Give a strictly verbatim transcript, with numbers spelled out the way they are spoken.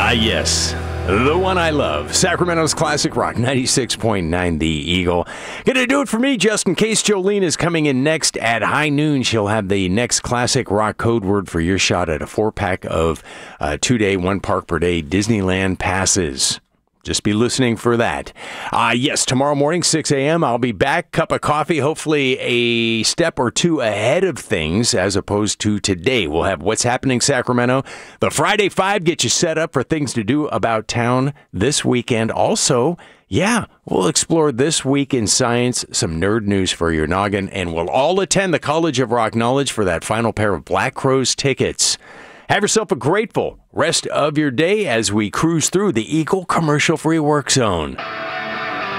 Ah, yes. The one I love. Sacramento's Classic Rock, ninety-six point nine The Eagle. Gonna do it for me, just in case Jolene is coming in next at high noon. She'll have the next Classic Rock code word for your shot at a four-pack of uh, two-day, one-park-per-day Disneyland passes. Just be listening for that. Uh, yes, tomorrow morning, six a.m., I'll be back. Cup of coffee, hopefully a step or two ahead of things as opposed to today. We'll have What's Happening Sacramento. The Friday Five get you set up for things to do about town this weekend. Also, yeah, we'll explore this week in science, some nerd news for your noggin, and we'll all attend the College of Rock Knowledge for that final pair of Black Crowes tickets. Have yourself a grateful rest of your day as we cruise through the Eagle Commercial Free Work Zone.